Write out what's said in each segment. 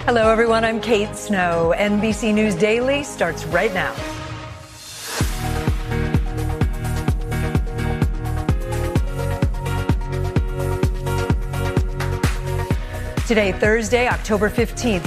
Hello, everyone. I'm Kate Snow. NBC News Daily starts right now. Today, Thursday, October 15th,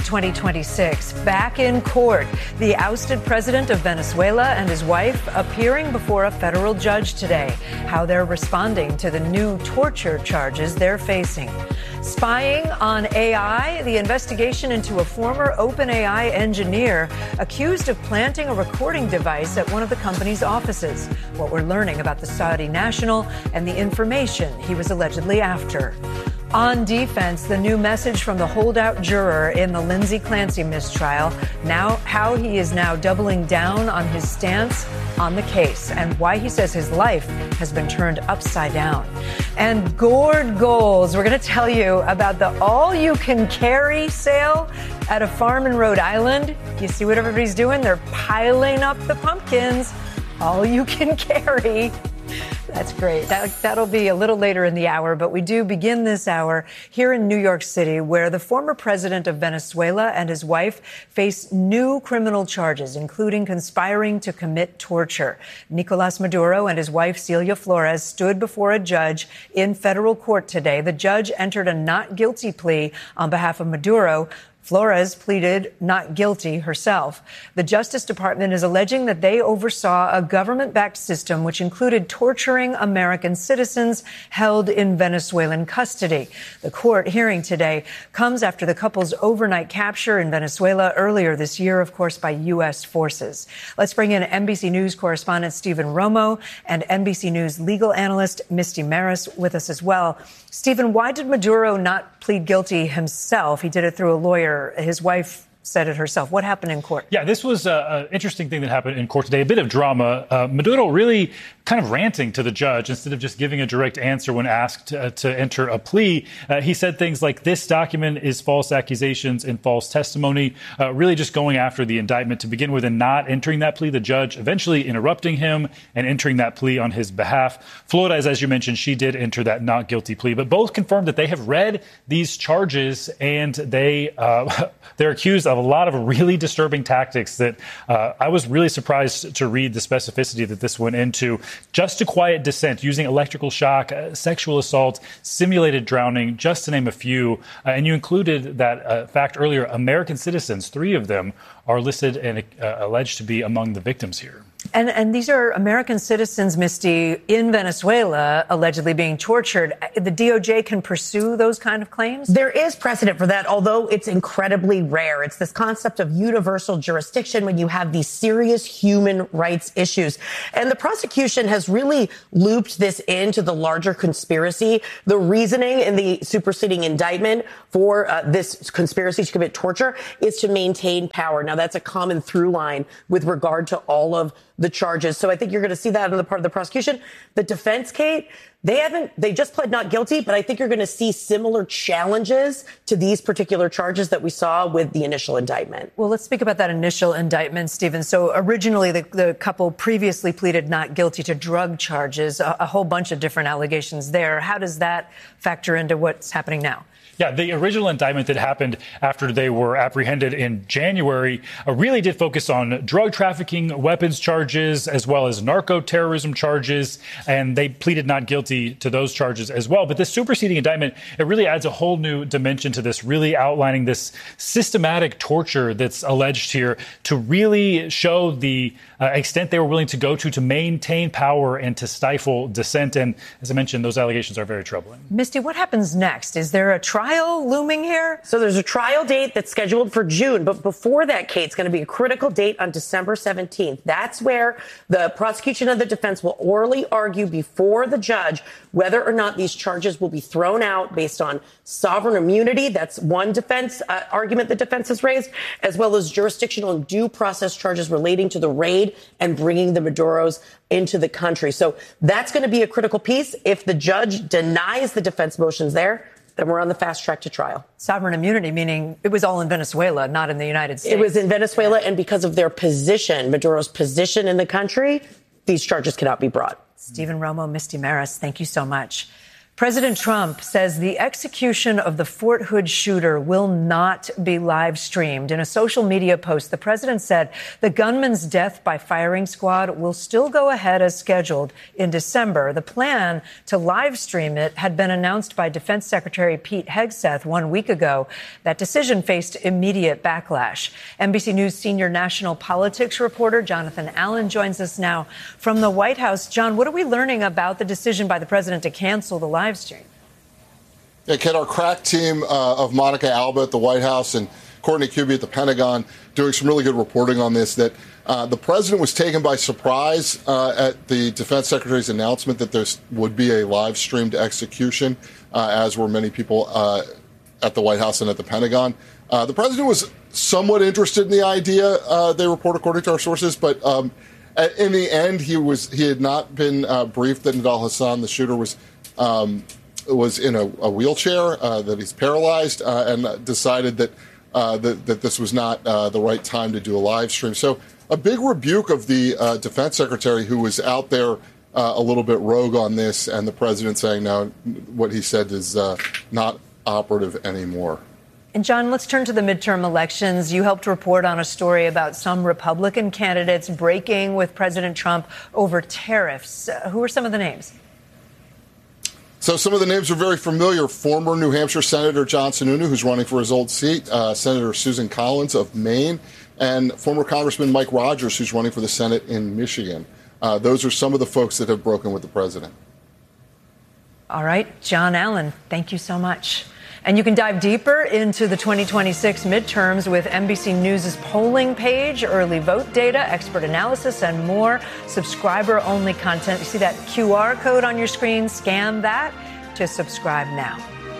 2026. Back in court, the ousted president of Venezuela and his wife appearing before a federal judge today. How they're responding to the new torture charges they're facing. Spying on AI, the investigation into a former OpenAI engineer accused of planting a recording device at one of the company's offices. What we're learning about the Saudi national and the information he was allegedly after. On defense, the new message from the holdout juror in the Lindsay Clancy mistrial. Now, how he is now doubling down on his stance on the case and why he says his life has been turned upside down. And gourd goals. We're going to tell you about the all-you-can-carry sale at a farm in Rhode Island. You see what everybody's doing? They're piling up the pumpkins. All you can carry. That's great. That'll be a little later in the hour, but we do begin this hour here in New York City, where the former president of Venezuela and his wife face new criminal charges, including conspiring to commit torture. Nicolas Maduro and his wife, Celia Flores, stood before a judge in federal court today. The judge entered a not guilty plea on behalf of Maduro. Flores pleaded not guilty herself. The Justice Department is alleging that they oversaw a government-backed system which included torturing American citizens held in Venezuelan custody. The court hearing today comes after the couple's overnight capture in Venezuela earlier this year, of course, by U.S. forces. Let's bring in NBC News correspondent Stephen Romo and NBC News legal analyst Misty Maris with us as well. Stephen, why did Maduro not plead guilty himself? He did it through a lawyer. His wife said it herself. What happened in court? Yeah, this was an interesting thing that happened in court today. A bit of drama. Maduro really kind of ranting to the judge instead of just giving a direct answer when asked to enter a plea. He said things like, this document is false accusations and false testimony, really just going after the indictment to begin with and not entering that plea. The judge eventually interrupting him and entering that plea on his behalf. Flores, as you mentioned, she did enter that not guilty plea, but both confirmed that they have read these charges and they're accused of a lot of really disturbing tactics that I was really surprised to read the specificity that this went into. Just to quiet dissent, using electrical shock, sexual assault, simulated drowning, just to name a few. And you included that fact earlier. American citizens, 3 of them, are listed and alleged to be among the victims here. And these are American citizens, Misty, in Venezuela, allegedly being tortured. The DOJ can pursue those kind of claims? There is precedent for that, although it's incredibly rare. It's this concept of universal jurisdiction when you have these serious human rights issues. And the prosecution has really looped this into the larger conspiracy. The reasoning in the superseding indictment for this conspiracy to commit torture is to maintain power. Now, that's a common through line with regard to all of the charges. So I think you're going to see that on the part of the prosecution. The defense, Kate, they just pled not guilty, but I think you're going to see similar challenges to these particular charges that we saw with the initial indictment. Well, let's speak about that initial indictment, Stephen. So originally, the couple previously pleaded not guilty to drug charges, a whole bunch of different allegations there. How does that factor into what's happening now? Yeah, the original indictment that happened after they were apprehended in January really did focus on drug trafficking, weapons charges, as well as narco-terrorism charges, and they pleaded not guilty to those charges as well. But this superseding indictment, it really adds a whole new dimension to this, really outlining this systematic torture that's alleged here to really show the extent they were willing to go to maintain power and to stifle dissent. And as I mentioned, those allegations are very troubling. Misty, what happens next? Is there a trial looming here? So there's a trial date that's scheduled for June. But before that, Kate, it's going to be a critical date on December 17th. That's where the prosecution and the defense will orally argue before the judge whether or not these charges will be thrown out based on sovereign immunity. That's one defense argument the defense has raised, as well as jurisdictional and due process charges relating to the raid and bringing the Maduros into the country. So that's going to be a critical piece. If the judge denies the defense motions there, then we're on the fast track to trial. Sovereign immunity, meaning it was all in Venezuela, not in the United States. It was in Venezuela, and because of their position, Maduro's position in the country, these charges cannot be brought. Stephen Romo, Misty Maris, thank you so much. President Trump says the execution of the Fort Hood shooter will not be live streamed. In a social media post, the president said the gunman's death by firing squad will still go ahead as scheduled in December. The plan to live stream it had been announced by Defense Secretary Pete Hegseth 1 week ago. That decision faced immediate backlash. NBC News senior national politics reporter Jonathan Allen joins us now from the White House. John, what are we learning about the decision by the president to cancel the live stream? Yeah, Kate, our crack team of Monica Alba at the White House and Courtney Kube at the Pentagon doing some really good reporting on this, that the president was taken by surprise at the defense secretary's announcement that there would be a live streamed execution, as were many people at the White House and at the Pentagon. The president was somewhat interested in the idea, they report according to our sources, but in the end, he had not been briefed that Nidal Hasan, the shooter, was in a wheelchair, that he's paralyzed, and decided that that this was not the right time to do a live stream. So a big rebuke of the defense secretary, who was out there a little bit rogue on this, and the president saying, no, what he said is not operative anymore. And John, let's turn to the midterm elections. You helped report on a story about some Republican candidates breaking with President Trump over tariffs. Who are some of the names? So some of the names are very familiar. Former New Hampshire Senator John Sununu, who's running for his old seat, Senator Susan Collins of Maine, and former Congressman Mike Rogers, who's running for the Senate in Michigan. Those are some of the folks that have broken with the president. All right, John Allen, thank you so much. And you can dive deeper into the 2026 midterms with NBC News' polling page, early vote data, expert analysis, and more subscriber-only content. You see that QR code on your screen? Scan that to subscribe now.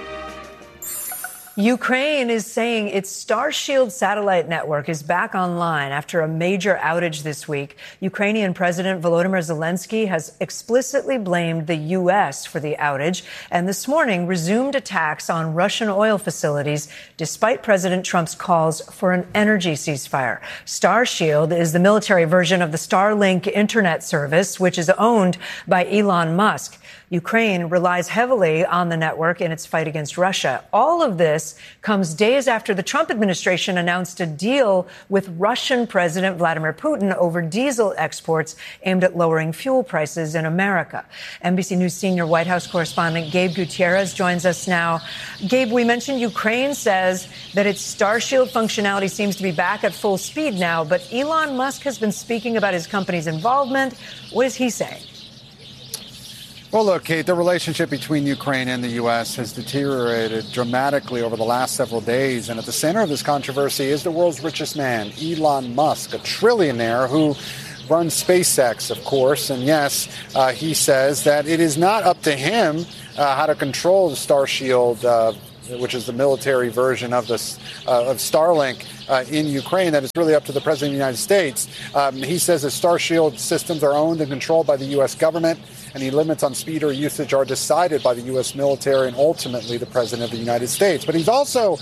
Ukraine is saying its Starshield satellite network is back online after a major outage this week. Ukrainian President Volodymyr Zelensky has explicitly blamed the U.S. for the outage and this morning resumed attacks on Russian oil facilities despite President Trump's calls for an energy ceasefire. Starshield is the military version of the Starlink internet service, which is owned by Elon Musk. Ukraine relies heavily on the network in its fight against Russia. All of this comes days after the Trump administration announced a deal with Russian President Vladimir Putin over diesel exports aimed at lowering fuel prices in America. NBC News senior White House correspondent Gabe Gutierrez joins us now. Gabe, we mentioned Ukraine says that its Starshield functionality seems to be back at full speed now, but Elon Musk has been speaking about his company's involvement. What is he saying? Well, look, Kate, the relationship between Ukraine and the U.S. has deteriorated dramatically over the last several days. And at the center of this controversy is the world's richest man, Elon Musk, a trillionaire who runs SpaceX, of course. And yes, he says that it is not up to him how to control the Starshield, which is the military version of this of Starlink in Ukraine, that it's really up to the President of the United States. He says that Starshield systems are owned and controlled by the U.S. government, and any limits on speed or usage are decided by the U.S. military and ultimately the President of the United States. But he's also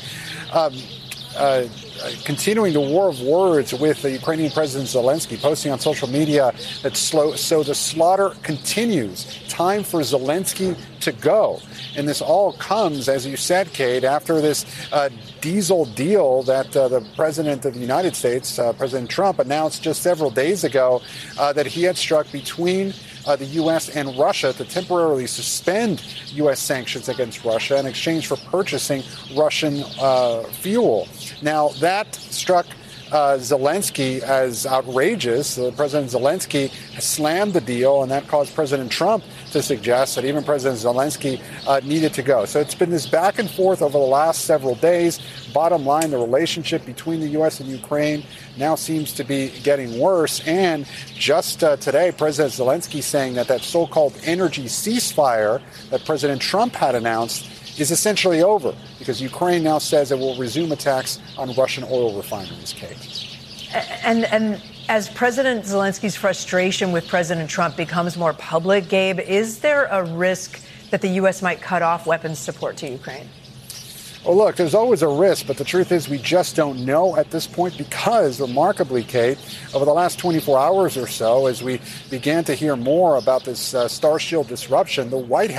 continuing the war of words with the Ukrainian President Zelensky, posting on social media that so the slaughter continues. Time for Zelensky to go. And this all comes, as you said, Kate, after this diesel deal that the President of the United States, President Trump, announced just several days ago that he had struck between the U.S. and Russia to temporarily suspend U.S. sanctions against Russia in exchange for purchasing Russian fuel. Now, that struck Zelensky as outrageous. President Zelensky has slammed the deal, and that caused President Trump to suggest that even President Zelensky needed to go. So it's been this back and forth over the last several days. Bottom line, the relationship between the U.S. and Ukraine now seems to be getting worse. And just today, President Zelensky saying that that so-called energy ceasefire that President Trump had announced is essentially over because Ukraine now says it will resume attacks on Russian oil refineries, Kate. And as President Zelensky's frustration with President Trump becomes more public, Gabe, is there a risk that the U.S. might cut off weapons support to Ukraine? Well, look, there's always a risk, but the truth is we just don't know at this point because, remarkably, Kate, over the last 24 hours or so, as we began to hear more about this Starshield disruption, the White House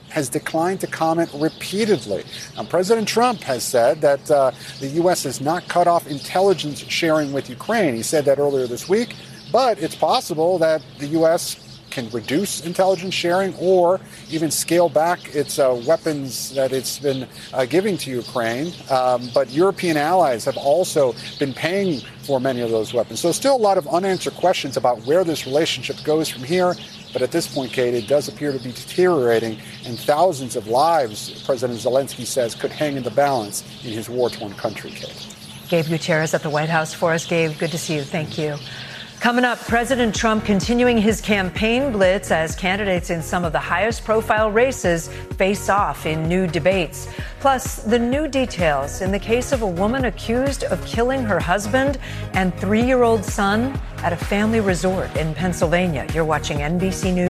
has declined to comment repeatedly. President Trump has said that the U.S. has not cut off intelligence sharing with Ukraine. He said that earlier this week, but it's possible that the U.S. can reduce intelligence sharing or even scale back its weapons that it's been giving to Ukraine. But European allies have also been paying for many of those weapons. So still a lot of unanswered questions about where this relationship goes from here. But at this point, Kate, it does appear to be deteriorating, and thousands of lives, President Zelensky says, could hang in the balance in his war-torn country, Kate. Gabe Gutierrez at the White House for us. Gabe, good to see you. Thank you. Coming up, President Trump continuing his campaign blitz as candidates in some of the highest profile races face off in new debates. Plus, the new details in the case of a woman accused of killing her husband and 3-year-old son at a family resort in Pennsylvania. You're watching NBC News.